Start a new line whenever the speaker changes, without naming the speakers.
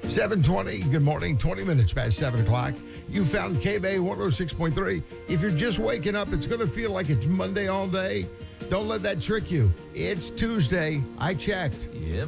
7:20, good morning, 20 minutes past 7 o'clock. You found KBay 106.3. If you're just waking up, it's going to feel like it's Monday all day. Don't let that trick you. It's Tuesday. I checked.
Yep.